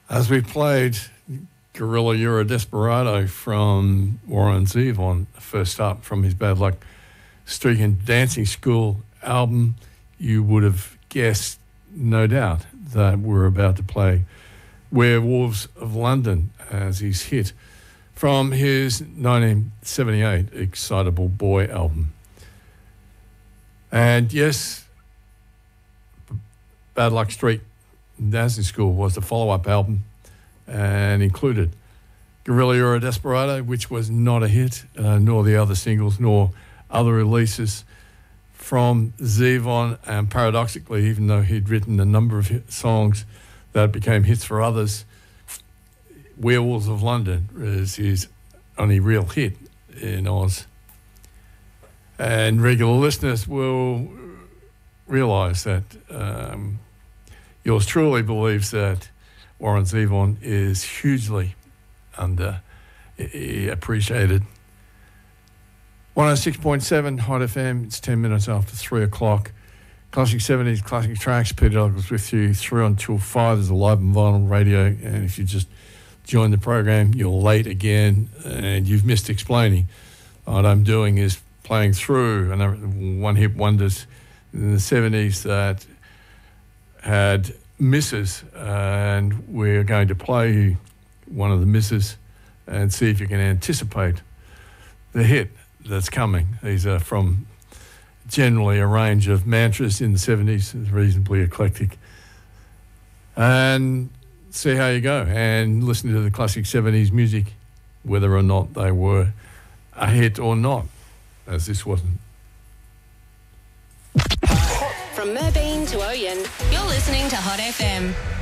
As we played Gorilla You're a Desperado from Warren Zevon, first up from his Bad Luck Streak and Dancing School album, you would have guessed, no doubt, that we're about to play Werewolves of London as his hit from his 1978 Excitable Boy album. And yes, Bad Luck Streak Dancing School was the follow-up album and included Gorilla You're a Desperado, which was not a hit, nor the other singles, nor other releases from Zevon. And paradoxically, even though he'd written a number of songs that became hits for others, Werewolves of London is his only real hit in Oz. And regular listeners will realise that yours truly believes that Warren Zevon is hugely underappreciated. 106.7 Hot FM, it's 10 minutes after 3 o'clock. Classic 70s, classic tracks. Peter Douglas with you through until 5. There's a live and vinyl radio, and if you just joined the program, you're late again, and you've missed explaining. What I'm doing is playing through one-hit wonders in the 70s that had misses, and we're going to play one of the misses and see if you can anticipate the hit that's coming. These are from generally a range of mantras in the 70s, reasonably eclectic. And see how you go and listen to the classic 70s music, whether or not they were a hit or not, as this wasn't. From Merbeen to Oyen, you're listening to Hot FM.